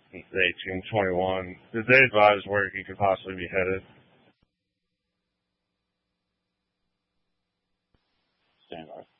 the 1821. Did they advise where he could possibly be headed? Stand by.